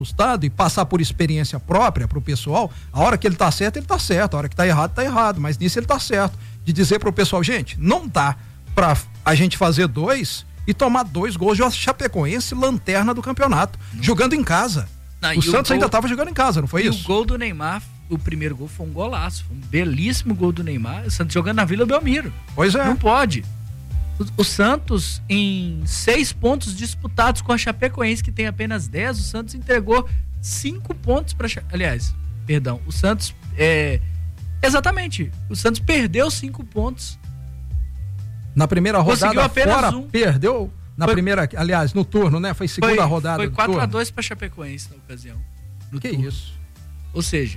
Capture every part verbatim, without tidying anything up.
assustado e passar por experiência própria pro pessoal, a hora que ele tá certo, ele tá certo, a hora que tá errado, tá errado, mas nisso ele tá certo, de dizer pro pessoal, gente, não dá pra a gente fazer dois e tomar dois gols de Chapecoense, lanterna do campeonato, não. jogando em casa. Não, o Santos o gol, ainda tava jogando em casa, não foi e isso? O gol do Neymar, o primeiro gol foi um golaço, foi um belíssimo gol do Neymar, o Santos jogando na Vila Belmiro. Pois é. Não pode. O, o Santos, em seis pontos disputados com a Chapecoense, que tem apenas dez, o Santos entregou cinco pontos para, aliás, perdão, o Santos, é, exatamente, o Santos perdeu cinco pontos. Na primeira rodada fora, um. perdeu na foi, primeira, aliás, no turno, né? Foi segunda foi, rodada. Foi quatro a dois para Chapecoense na ocasião. No que turno. Isso? Ou seja,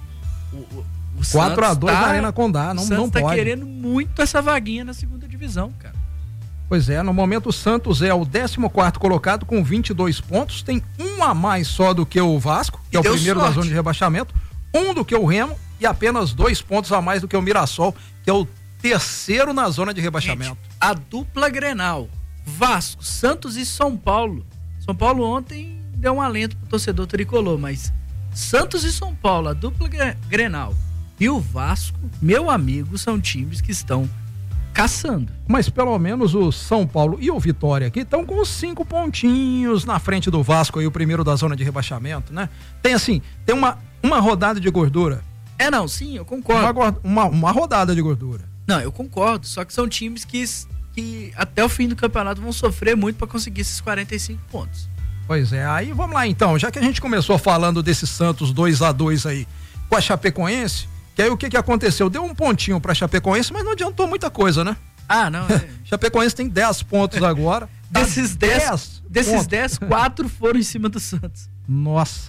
o, o, o quatro a dois tá, na Arena Condá, não, o Santos não tá pode. querendo muito essa vaguinha na segunda divisão, cara. Pois é, no momento o Santos é o décimo quarto colocado com vinte e dois pontos, tem um a mais só do que o Vasco, que e é o primeiro sorte. da zona de rebaixamento, um do que o Remo e apenas dois pontos a mais do que o Mirassol, que é o terceiro na zona de rebaixamento. Gente, a dupla Grenal, Vasco, Santos e São Paulo. São Paulo ontem deu um alento pro torcedor tricolor, mas Santos e São Paulo, a dupla Grenal e o Vasco, meu amigo, são times que estão caçando. Mas pelo menos o São Paulo e o Vitória aqui estão com os cinco pontinhos na frente do Vasco aí, o primeiro da zona de rebaixamento, né? Tem assim, tem uma, uma rodada de gordura. É não, sim, eu concordo. Uma, uma, uma rodada de gordura. Não, eu concordo, só que são times que, que até o fim do campeonato vão sofrer muito para conseguir esses quarenta e cinco pontos. Pois é, aí vamos lá então, já que a gente começou falando desse Santos dois a dois aí com a Chapecoense, que aí o que que aconteceu? Deu um pontinho pra Chapecoense, mas não adiantou muita coisa, né? Ah, não. É... Chapecoense tem dez pontos agora. desses dez, desses dez, quatro foram em cima do Santos. Nossa,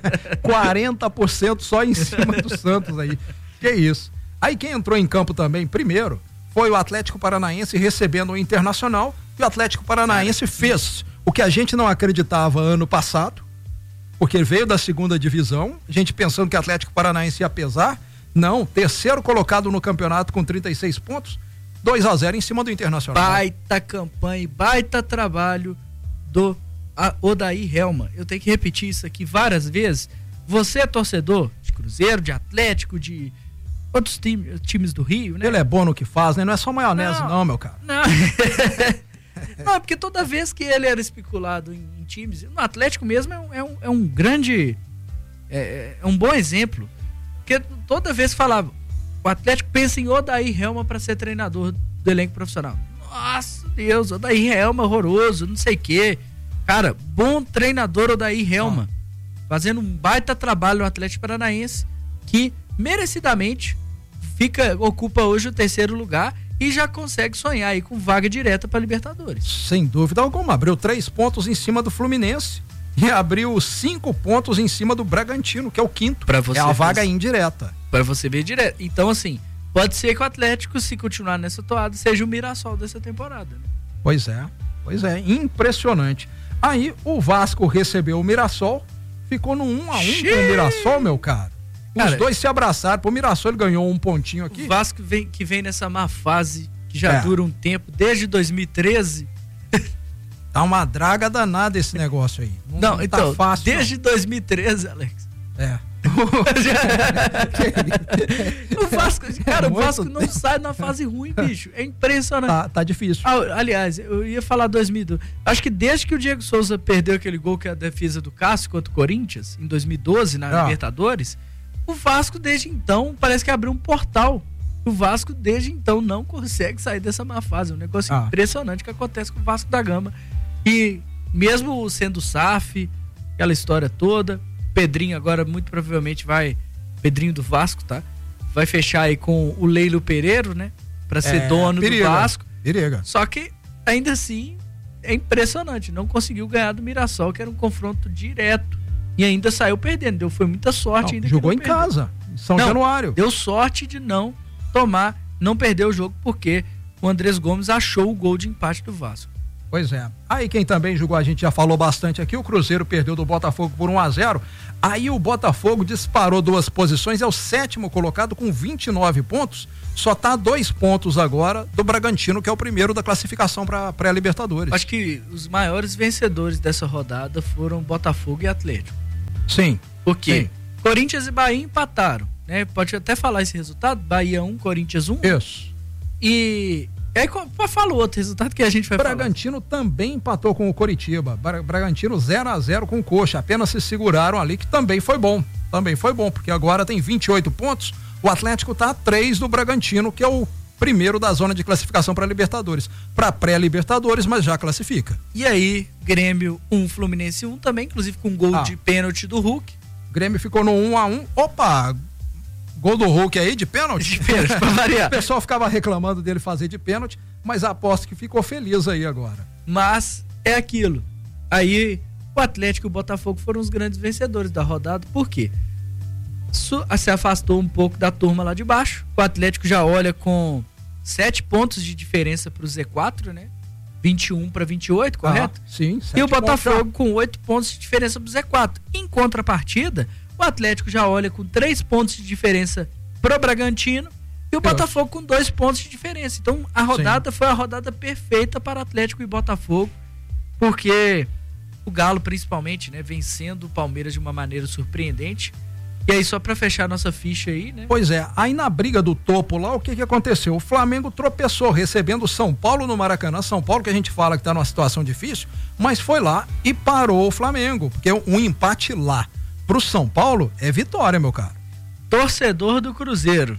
quarenta por cento só em cima do Santos aí, que isso. Aí quem entrou em campo também, primeiro, foi o Atlético Paranaense recebendo o Internacional, e o Atlético Paranaense fez o que a gente não acreditava ano passado, porque veio da segunda divisão, a gente pensando que o Atlético Paranaense ia pesar, não, terceiro colocado no campeonato com trinta e seis pontos, dois a zero em cima do Internacional. Baita campanha, baita trabalho do Odair Helman. Eu tenho que repetir isso aqui várias vezes. Você é torcedor de Cruzeiro, de Atlético, de outros time, times do Rio, né? Ele é bom no que faz, né? Não é só maionese não, não meu cara. Não. Não, porque toda vez que ele era especulado em, em times, no Atlético mesmo é um, é um, é um grande, é, é um bom exemplo, porque toda vez que falava, o Atlético pensa em Odair Helman para ser treinador do elenco profissional. Nossa Deus, Odair Helman horroroso, não sei o quê. Cara, bom treinador Odair Helman, ah. fazendo um baita trabalho no Atlético Paranaense, que merecidamente fica, ocupa hoje o terceiro lugar e já consegue sonhar aí com vaga direta para Libertadores. Sem dúvida alguma, abriu três pontos em cima do Fluminense e abriu cinco pontos em cima do Bragantino, que é o quinto. Pra você é a ver, vaga indireta. Para você ver direto. Então, assim, pode ser que o Atlético, se continuar nessa toada, seja o Mirassol dessa temporada. Né? Pois é, pois é, impressionante. Aí o Vasco recebeu o Mirassol, ficou no um a um com o Mirassol, meu cara. Os Cara, dois se abraçaram. Pro Mirassol ele ganhou um pontinho aqui. O Vasco vem, que vem nessa má fase, que já é. dura um tempo, desde dois mil e treze. Tá uma draga danada esse negócio aí. Não, não, não então, tá fácil. Desde não. dois mil e treze, Alex. É. o Vasco, cara, o Vasco não sai na fase ruim, bicho. É impressionante. Tá, tá difícil. Ah, aliás, eu ia falar dois mil e doze. Acho que desde que o Diego Souza perdeu aquele gol que é a defesa do Cássio contra o Corinthians, em dois mil e doze, na ah. Libertadores, o Vasco desde então parece que abriu um portal. O Vasco desde então não consegue sair dessa má fase. É um negócio ah. impressionante que acontece com o Vasco da Gama. E mesmo sendo S A F, aquela história toda, Pedrinho agora muito provavelmente vai, Pedrinho do Vasco, tá? Vai fechar aí com o Leilo Pereiro, né? Pra ser é, dono periga, do Vasco. Periga. Só que ainda assim é impressionante, não conseguiu ganhar do Mirassol, que era um confronto direto. E ainda saiu perdendo, deu, foi muita sorte. Não, ainda jogou em perdeu. casa, em São não, Januário. Deu sorte de não tomar, não perder o jogo, porque o Andrés Gomes achou o gol de empate do Vasco. Pois é. Aí quem também jogou, a gente já falou bastante aqui, o Cruzeiro perdeu do Botafogo por um a zero. Aí o Botafogo disparou duas posições, é o sétimo colocado com vinte e nove pontos, só tá a dois pontos agora do Bragantino, que é o primeiro da classificação para pré-Libertadores. Acho que os maiores vencedores dessa rodada foram Botafogo e Atlético. Sim. Por quê? Sim. Corinthians e Bahia empataram, né? Pode até falar esse resultado, Bahia um, Corinthians um. Isso. E aí fala o outro resultado que a gente vai Bragantino falar. também empatou com o Coritiba. Bra- Bragantino zero a zero com o Coxa, apenas se seguraram ali, que também foi bom. Também foi bom, porque agora tem vinte e oito pontos. O Atlético tá a três do Bragantino, que é o primeiro da zona de classificação para Libertadores. Para pré-Libertadores, mas já classifica. E aí, Grêmio um, Fluminense um também, inclusive com gol Ah. de pênalti do Hulk. Grêmio ficou no um a um. Opa! Gol do Hulk aí de pênalti? De pênalti, pra variar. O pessoal ficava reclamando dele fazer de pênalti, mas aposto que ficou feliz aí agora. Mas é aquilo. Aí o Atlético e o Botafogo foram os grandes vencedores da rodada. Por quê? Su- se afastou um pouco da turma lá de baixo. O Atlético já olha com sete pontos de diferença pro Z quatro, né? vinte e um para vinte e oito, correto? Ah, sim. E sete o Botafogo pontos com oito pontos de diferença pro Z quatro. Em contrapartida, o Atlético já olha com três pontos de diferença pro Bragantino e o Deus. Botafogo com dois pontos de diferença. Então a rodada Sim. foi a rodada perfeita para Atlético e Botafogo, porque o Galo principalmente, né, vencendo o Palmeiras de uma maneira surpreendente. E aí, só para fechar nossa ficha aí, né? Pois é, aí na briga do topo lá, o que que aconteceu? O Flamengo tropeçou recebendo o São Paulo no Maracanã. São Paulo, que a gente fala que tá numa situação difícil, mas foi lá e parou o Flamengo, porque um empate lá pro São Paulo é vitória, meu caro. Torcedor do Cruzeiro,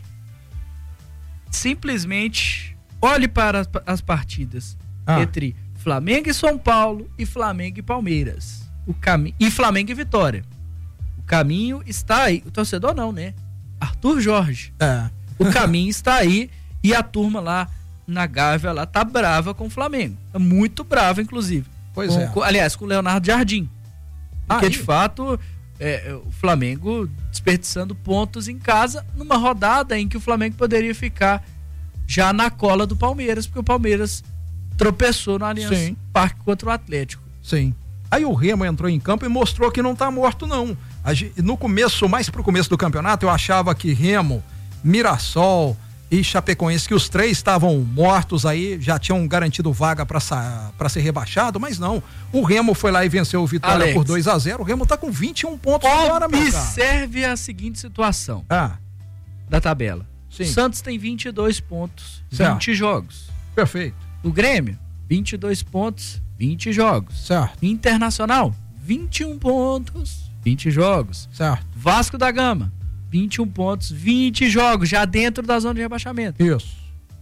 simplesmente olhe para as, as partidas Ah. entre Flamengo e São Paulo e Flamengo e Palmeiras. O cami- e Flamengo e Vitória. O caminho está aí. O torcedor não, né? Arthur Jorge. É. O caminho está aí e a turma lá na Gávea lá tá brava com o Flamengo. Tá muito brava, inclusive. Pois Com- é. com- aliás, com o Leonardo Jardim. Porque, Aí- de fato, é, é, o Flamengo desperdiçando pontos em casa numa rodada em que o Flamengo poderia ficar já na cola do Palmeiras, porque o Palmeiras tropeçou no Allianz Sim. Parque contra o Atlético. Sim. Aí o Remo entrou em campo e mostrou que não tá morto, não. A gen- No começo, mais pro começo do campeonato, eu achava que Remo, Mirassol e Chapecoense, que os três estavam mortos aí, já tinham garantido vaga para para ser rebaixado, mas não. O Remo foi lá e venceu o Vitória Alex. por dois a zero. O Remo tá com vinte e um pontos agora, meu cara. Observe a seguinte situação Ah, da tabela. sim. O Santos tem vinte e dois pontos, Certo. vinte jogos. Perfeito. O Grêmio, vinte e dois pontos, vinte jogos. Certo, Internacional, vinte e um pontos, vinte jogos. certo. Vasco da Gama, vinte e um pontos, vinte jogos, já dentro da zona de rebaixamento. Isso.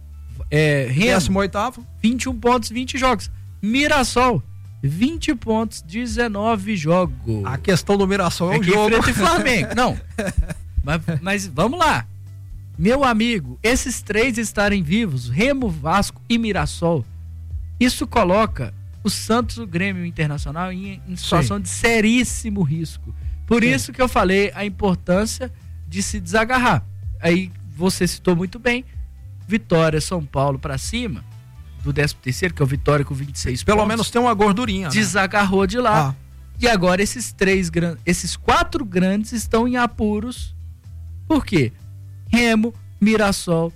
É, Remo, Décimo oitavo. vinte e um pontos, vinte jogos. Mirassol, vinte pontos, dezenove jogos. A questão do Mirassol é o Aqui jogo. frente e Flamengo. Não. Mas, mas vamos lá. Meu amigo, esses três estarem vivos, Remo, Vasco e Mirassol, isso coloca o Santos, o Grêmio e o Internacional em, em situação Sim. de seríssimo risco. Por Sim. isso que eu falei a importância de se desagarrar. Aí você citou muito bem, Vitória, São Paulo pra cima, do décimo terceiro, que é o Vitória com vinte e seis Pelo pontos, menos tem uma gordurinha, né? desagarrou de lá. Ah, E agora esses três grandes, esses quatro grandes estão em apuros. Por quê? Remo, Mirassol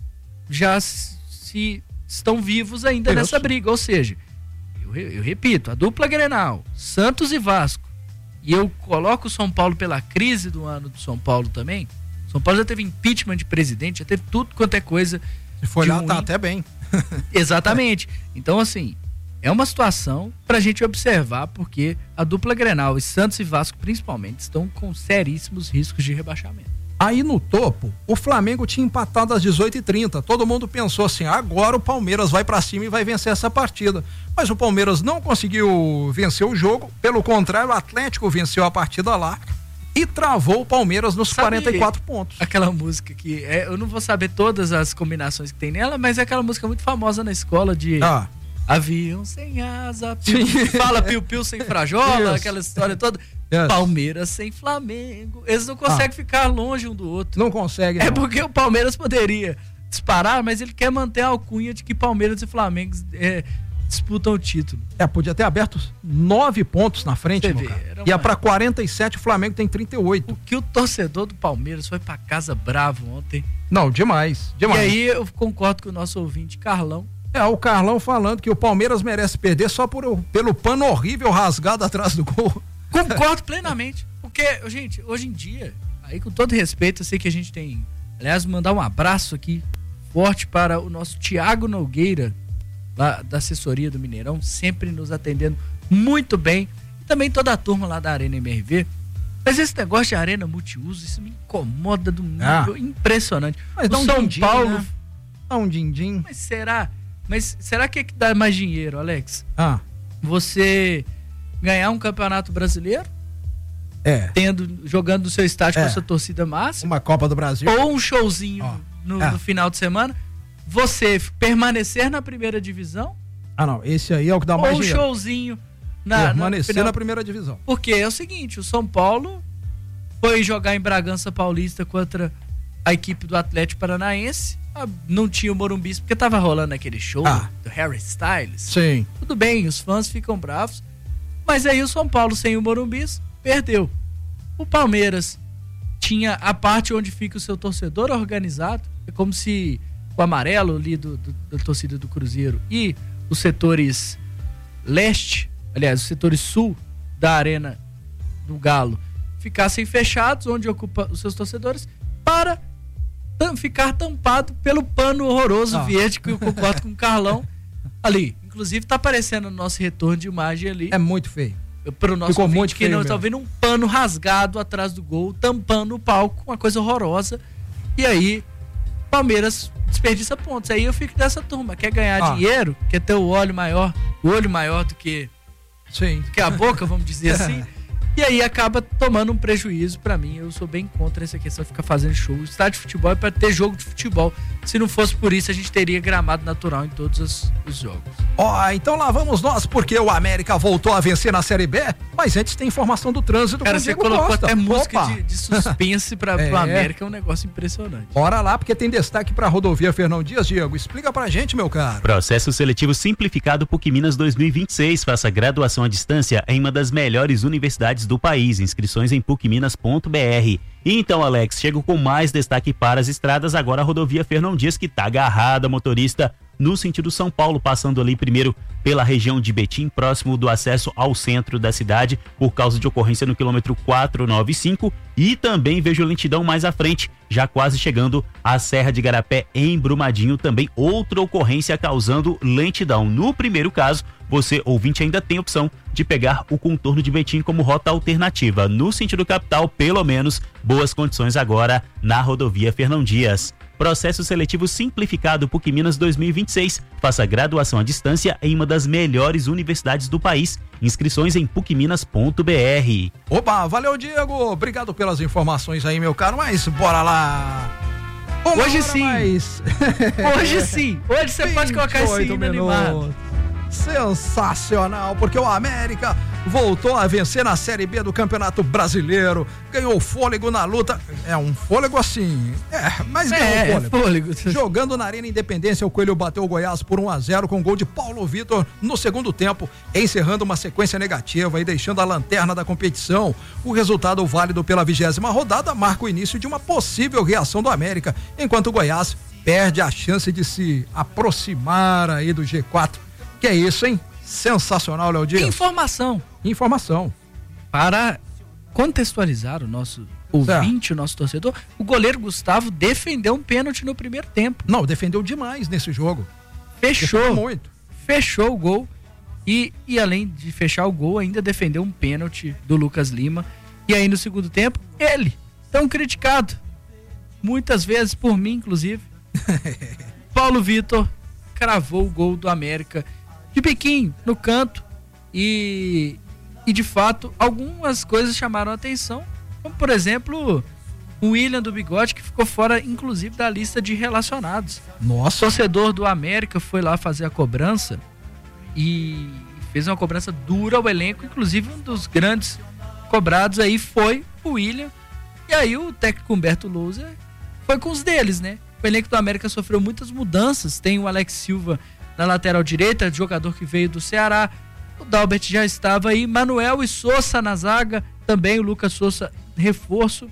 já se, se estão vivos ainda Isso. nessa briga. Ou seja, eu, re- eu repito, a dupla Grenal, Santos e Vasco. E eu coloco o São Paulo pela crise do ano do São Paulo também. São Paulo já teve impeachment de presidente, já teve tudo quanto é coisa. se for de lá, tá ruim. até bem. Exatamente. Então, assim, é uma situação pra gente observar, porque a dupla Grenal, e Santos e Vasco principalmente, estão com seríssimos riscos de rebaixamento. Aí no topo, o Flamengo tinha empatado às dezoito e trinta. Todo mundo pensou assim, agora o Palmeiras vai pra cima e vai vencer essa partida. Mas o Palmeiras não conseguiu vencer o jogo. Pelo contrário, o Atlético venceu a partida lá e travou o Palmeiras nos Sabe quarenta e quatro pontos. Aquela música que, é, eu não vou saber todas as combinações que tem nela, mas é aquela música muito famosa na escola de Ah, avião sem asa, piu, Sim. fala piu-piu sem frajola, Isso. aquela história toda. Yes. Palmeiras sem Flamengo. Eles não conseguem ficar longe um do outro. não consegue, É não. porque o Palmeiras poderia disparar, mas ele quer manter a alcunha de que Palmeiras e Flamengo é, disputam o título. É, podia ter aberto nove pontos na frente, Você meu vê, cara. era Ia uma- pra quarenta e sete, o Flamengo tem trinta e oito. O que o torcedor do Palmeiras foi pra casa bravo ontem. Não, demais, demais. E aí eu concordo com o nosso ouvinte Carlão. É, o Carlão falando que o Palmeiras merece perder só por, pelo pano horrível rasgado atrás do gol. Concordo plenamente. O porque, gente, hoje em dia, aí com todo respeito, eu sei que a gente tem... Aliás, mandar um abraço aqui forte para o nosso Tiago Nogueira, lá da assessoria do Mineirão, sempre nos atendendo muito bem. E também toda a turma lá da Arena M R V. Mas esse negócio de arena multiuso, isso me incomoda de um nível ah. impressionante. Mas dá um São din-din, Paulo... Né? Dá um din-din. Mas será? Mas será que é que dá mais dinheiro, Alex? Ah. Você ganhar um campeonato brasileiro? É. Tendo, jogando no seu estádio é. com a sua torcida máxima? Uma Copa do Brasil. Ou um showzinho oh. no, é. no final de semana? Você permanecer na primeira divisão? Ah, não. Esse aí é o que dá mais ou dinheiro. Ou um showzinho na, permanecer na, na primeira divisão. Porque é o seguinte, o São Paulo foi jogar em Bragança Paulista contra a equipe do Atlético Paranaense. Não tinha o Morumbi porque tava rolando aquele show ah. do Harry Styles. Sim. Tudo bem, os fãs ficam bravos. Mas aí o São Paulo sem o Morumbi perdeu. O Palmeiras tinha a parte onde fica o seu torcedor organizado. É como se o amarelo ali do, do, da torcida do Cruzeiro e os setores leste, aliás, os setores sul da Arena do Galo ficassem fechados, onde ocupa os seus torcedores, para tam, ficar tampado pelo pano horroroso ah. verde, que eu concordo com o Carlão ali. Inclusive tá aparecendo no nosso retorno de imagem ali. É muito feio. Para o nosso Ficou ouvinte muito que feio não mesmo. está vendo um pano rasgado atrás do gol, tampando o palco, uma coisa horrorosa. E aí, Palmeiras desperdiça pontos. Aí eu fico dessa turma, quer ganhar ah. dinheiro, quer ter o olho maior, o olho maior do que, Sim. do que a boca, vamos dizer assim. E aí acaba tomando um prejuízo. Pra mim, eu sou bem contra essa questão de ficar fazendo show. O estádio de futebol é pra ter jogo de futebol. Se não fosse por isso, a gente teria gramado natural em todos os, os jogos. Ó, oh, então lá vamos nós, porque o América voltou a vencer na Série B, mas antes tem informação do trânsito. Cara, você colocou Costa. até música de, de suspense pra, é. pro América, é um negócio impressionante. Bora lá, porque tem destaque pra rodovia Fernão Dias, Diego. Explica pra gente, meu caro. Processo seletivo simplificado PUC Minas dois mil e vinte e seis. Faça graduação à distância em uma das melhores universidades do país. Inscrições em puc minas ponto b r. E então, Alex, chego com mais destaque para as estradas. Agora a rodovia Fernão Dias, que tá agarrada, motorista, no sentido São Paulo, passando ali primeiro pela região de Betim, próximo do acesso ao centro da cidade, por causa de ocorrência no quilômetro quatrocentos e noventa e cinco. E também vejo lentidão mais à frente, já quase chegando à Serra de Garapé, em Brumadinho, também outra ocorrência causando lentidão. No primeiro caso, você, ouvinte, ainda tem opção de pegar o contorno de Betim como rota alternativa. No sentido capital, pelo menos, boas condições agora na rodovia Fernão Dias. Processo seletivo simplificado PUC Minas dois mil e vinte e seis. Faça graduação à distância em uma das melhores universidades do país. Inscrições em puc minas ponto b r. Opa, valeu, Diego. Obrigado pelas informações aí, meu caro. Mas bora lá. Uma Hoje sim. Mais. Hoje sim. Hoje você pode colocar esse hino animado. Sensacional, porque o América voltou a vencer na Série B do Campeonato Brasileiro, ganhou fôlego na luta, é um fôlego assim, é, mas ganhou é, fôlego. É fôlego. Jogando na Arena Independência, o Coelho bateu o Goiás por um a zero com gol de Paulo Vitor no segundo tempo, encerrando uma sequência negativa e deixando a lanterna da competição. O resultado válido pela vigésima rodada marca o início de uma possível reação do América, enquanto o Goiás perde a chance de se aproximar aí do G quatro. Que é isso, hein? Sensacional, Léo Dias. Informação. Informação. Para contextualizar o nosso ouvinte, é. o nosso torcedor, o goleiro Gustavo defendeu um pênalti no primeiro tempo. Não, defendeu demais nesse jogo. Fechou. Defendeu muito. Fechou o gol. E, e além de fechar o gol, ainda defendeu um pênalti do Lucas Lima. E aí no segundo tempo, ele, tão criticado, muitas vezes por mim, inclusive, Paulo Vitor cravou o gol do América de biquinho, no canto, e, e de fato algumas coisas chamaram a atenção, como por exemplo o William do Bigode, que ficou fora inclusive da lista de relacionados. Nossa. O torcedor do América foi lá fazer a cobrança e fez uma cobrança dura ao elenco, inclusive um dos grandes cobrados aí foi o William, e aí o técnico Humberto Louser foi com os deles, né? O elenco do América sofreu muitas mudanças, tem o Alex Silva na lateral direita, jogador que veio do Ceará, o Dalbert já estava aí, Manuel e Sousa na zaga, também o Lucas Sousa reforço,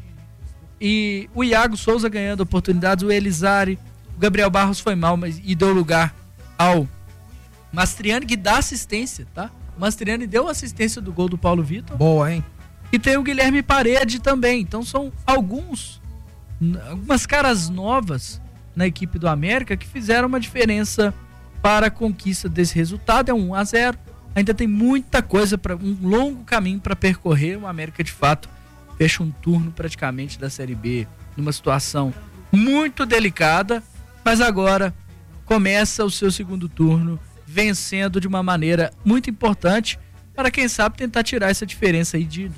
e o Iago Souza ganhando oportunidades, o Elizari, o Gabriel Barros foi mal, mas e deu lugar ao Mastriani, que dá assistência, tá? O Mastriani deu assistência do gol do Paulo Vitor. Boa, hein? e tem o Guilherme Parede também. Então são alguns, algumas caras novas na equipe do América que fizeram uma diferença para a conquista desse resultado. É um a zero. Ainda tem muita coisa, para um longo caminho para percorrer. O América, de fato, fecha um turno praticamente da Série B numa situação muito delicada, mas agora começa o seu segundo turno vencendo de uma maneira muito importante para, quem sabe, tentar tirar essa diferença aí de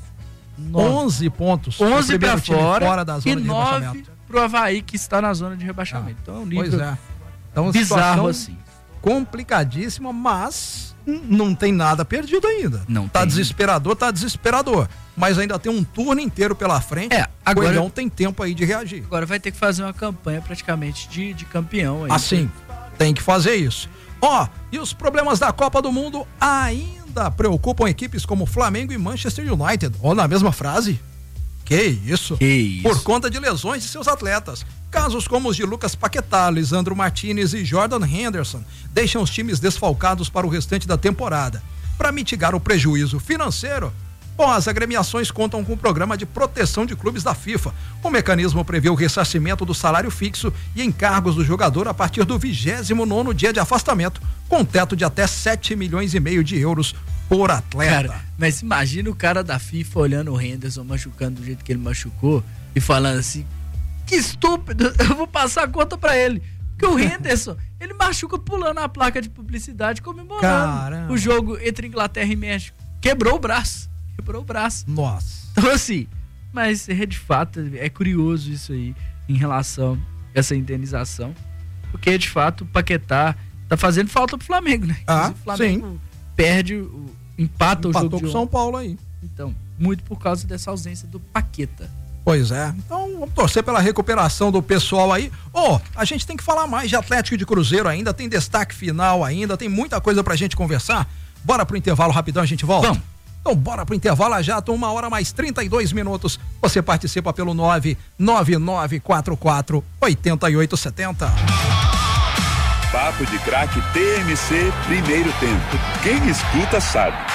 onze pontos. onze para fora, fora da zona e de nove para o Avaí, que está na zona de rebaixamento. Ah, então é um nível pois é. Então, bizarro assim. Complicadíssima, mas não tem nada perdido ainda. Não tá tem. desesperador, tá desesperador. Mas ainda tem um turno inteiro pela frente. É, agora Coelhão tem tempo aí de reagir. Agora vai ter que fazer uma campanha praticamente de, de campeão aí. Assim, tem que fazer isso. Ó, oh, e os problemas da Copa do Mundo ainda preocupam equipes como Flamengo e Manchester United. Ó, oh, na mesma frase? Que isso? Que isso? Por conta de lesões de seus atletas. Casos como os de Lucas Paquetá, Lisandro Martinez e Jordan Henderson deixam os times desfalcados para o restante da temporada. Para mitigar o prejuízo financeiro, bom, as agremiações contam com o programa de proteção de clubes da FIFA. O mecanismo prevê o ressarcimento do salário fixo e encargos do jogador a partir do vigésimo nono dia de afastamento, com teto de até sete milhões e meio de euros por atleta. Cara, mas imagina o cara da FIFA olhando o Henderson machucando do jeito que ele machucou e falando assim: que estúpido, eu vou passar a conta pra ele. Porque o Henderson, ele machuca pulando a placa de publicidade, comemorando Caramba. o jogo entre Inglaterra e México. Quebrou o braço. Quebrou o braço. Nossa. Então, assim, mas é de fato, é curioso isso aí em relação a essa indenização. Porque, de fato, o Paquetá tá fazendo falta pro Flamengo, né? Ah, o Flamengo sim. perde, o, empata Empatou o jogo com de São Paulo aí. Então, muito por causa dessa ausência do Paqueta. Pois é, então vamos torcer pela recuperação do pessoal aí. Ó, oh, a gente tem que falar mais de Atlético e de Cruzeiro ainda, tem destaque final ainda, tem muita coisa pra gente conversar. Bora pro intervalo rapidão, a gente volta? Vamos. Então bora pro intervalo já, tô uma hora mais trinta e dois minutos. Você participa pelo nove nove nove quatro quatro oito oito sete zero. Papo de Craque T M C, primeiro tempo. Quem escuta sabe.